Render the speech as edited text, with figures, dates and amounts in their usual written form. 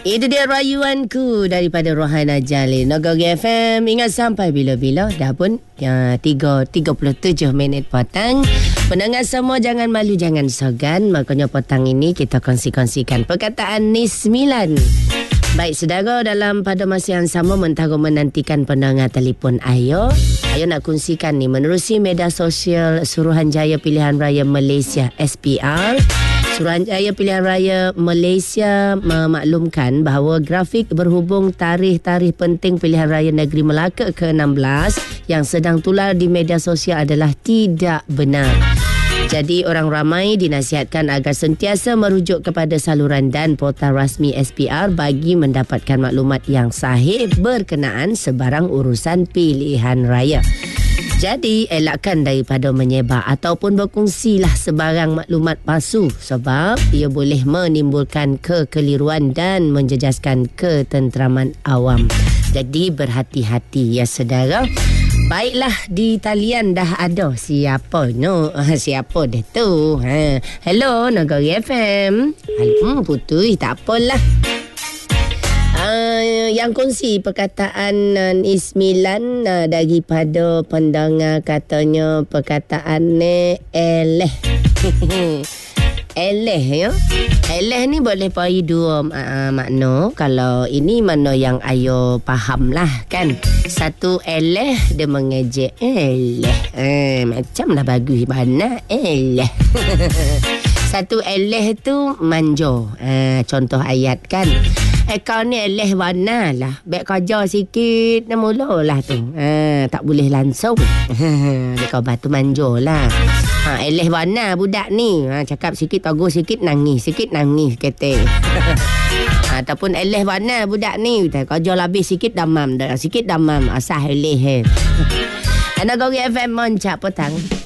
Itu dia rayuanku daripada Rohana Jalil. Nagari FM. Ingat sampai bila-bila. Dah pun 3:37 minit petang. Pendengar semua jangan malu, jangan segan. Makanya petang ini kita kongsi-kongsikan perkataan Nismilan. Baik saudara, dalam pada masa yang sama mentara menantikan pendengar telefon Ayo nak kongsikan ni menerusi media sosial Suruhanjaya Pilihan Raya Malaysia SPR. Suruhanjaya Pilihan Raya Malaysia memaklumkan bahawa grafik berhubung tarikh-tarikh penting Pilihan Raya Negeri Melaka ke-16 yang sedang tular di media sosial adalah tidak benar. Jadi orang ramai dinasihatkan agar sentiasa merujuk kepada saluran dan portal rasmi SPR bagi mendapatkan maklumat yang sahih berkenaan sebarang urusan pilihan raya. Jadi elakkan daripada menyebar ataupun berkongsilah sebarang maklumat palsu sebab ia boleh menimbulkan kekeliruan dan menjejaskan ketenteraman awam. Jadi berhati-hati ya saudara. Baiklah, di talian dah ada siapa siapa dia tu. Hello Nagari FM. Putui tak apalah. Yang kongsi perkataan Nismilan daripada pendengar katanya perkataan ni eleh. Eleh ya. Eleh ni boleh pai dua makna. Kalau ini mana yang ayo faham lah kan. Satu eleh dia mengejek. Eleh. Macam dah bagus mana eleh. Satu eleh tu manjo. Contoh ayat kan. Kau ni eleh warna lah. Baik kerja sikit dah mulalah tu. Tak boleh langsung. Dia kau batu manjo lah. Eleh warna budak ni. Cakap sikit togo sikit nangis. Sikit nangis kata. Ataupun eleh warna budak ni. Kerja lebih sikit damam. Sikit damam. Asah eleh. Nagari FM Moncak petang.